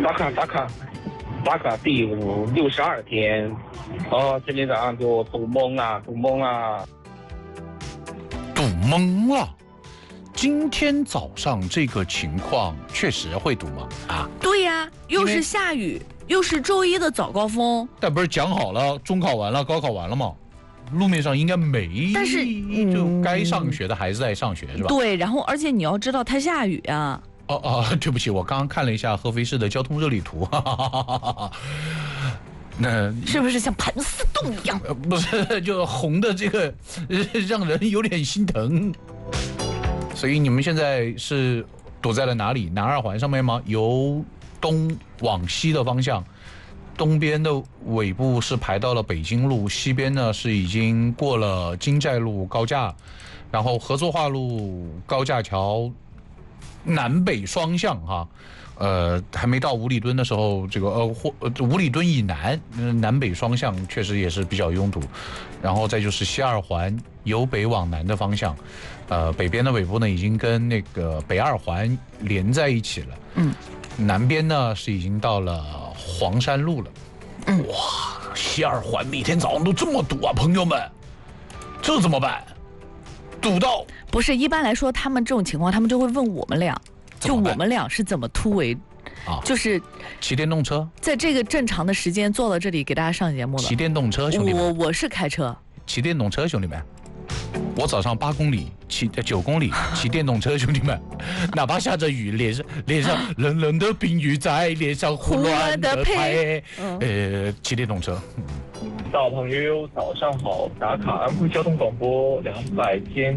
打卡第62天。今天早上给我堵懵了。 堵懵了。今天早上这个情况确实会堵吗？ 对呀，又是下雨，又是周一的早高峰。 但不是讲好了，中考完了，高考完了吗？路面上应该没， 但是就该上学的还是在上学，是吧？ 对，然后而且你要知道它下雨啊。 对不起，我刚刚看了一下合肥市的交通热力图，那是不是像盘丝洞一样？ 不是，就红的这个让人有点心疼。所以你们现在是堵在了哪里？南二环上面吗？由东往西的方向，东边的尾部是排到了北京路，西边呢是已经过了金寨路高架，然后合作化路高架桥南北双向哈。还没到五里墩的时候，这个五里墩以南，南北双向确实也是比较拥堵。然后再就是西二环由北往南的方向，北边的尾部呢已经跟那个北二环连在一起了。南边呢是已经到了黄山路了。哇，西二环每天早上都这么堵啊，朋友们，这怎么办？堵到不是一般来说，他们这种情况，他们就会问我们俩。就我们俩是怎么突围，就是骑电动车， 在这个正常的时间坐到这里给大家上节目了。 骑电动车，兄弟们， 我是开车， 骑电动车，兄弟们，我早上8公里，骑9公里，骑电动车，兄弟们，哪怕下着雨，脸上冷冷的冰雨在脸上胡乱的拍，骑电动车。 大朋友早上好，打卡安徽交通广播200天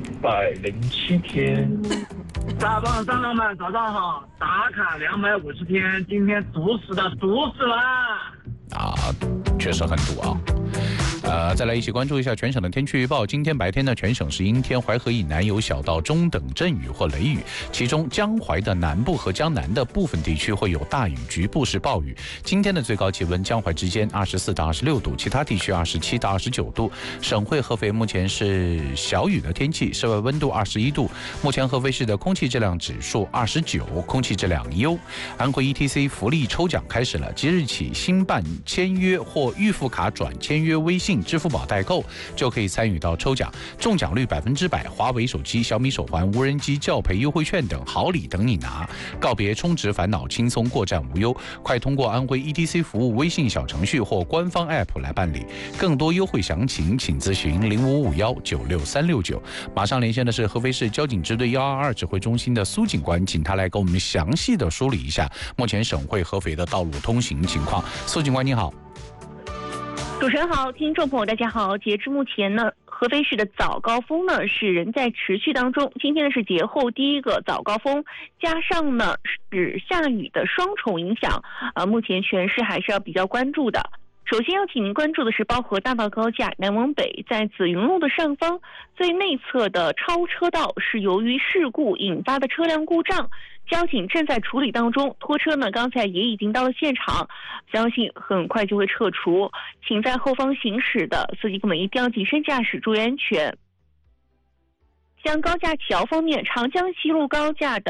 107天。 大棒上浪们早上好，打卡250天，今天堵死了。 确实很堵啊。再来一起关注一下全省的天气预报。今天白天呢，全省是阴天，淮河以南有小到中等阵雨或雷雨，其中江淮的南部和江南的部分地区会有大雨，局部是暴雨。今天的最高气温，江淮之间24到26度，其他地区27到29度。省会合肥目前是小雨的天气，室外温度21度。目前合肥市的空气质量指数29，空气质量优。安徽 ETC 福利抽奖开始了，即日起新办签约或预付卡转签约微信、支付宝代购就可以参与到抽奖，中奖率100%，华为手机、小米手环、无人机、教培优惠券等好礼等你拿。告别充值烦恼，轻松过站无忧，快通过安徽 ETC 服务微信小程序或官方 App 来办理。更多优惠详情请咨询0551966369。马上连线的是合肥市交警支队122指挥中心的苏警官，请他来给我们详细的梳理一下目前省会合肥的道路通行情况。苏警官你好。 主持人好，听众朋友大家好。截至目前呢，合肥市的早高峰呢是仍在持续当中。今天呢是节后第一个早高峰，加上呢是下雨的双重影响，目前全市还是要比较关注的。首先要请您关注的是包河大道高架南往北，在紫云路的上方最内侧的超车道是由于事故引发的车辆故障，交警正在处理当中，拖车呢刚才也已经到了现场，相信很快就会撤除，请在后方行驶的司机朋友一定要谨慎驾驶，注意安全。像高架桥方面，长江西路高架的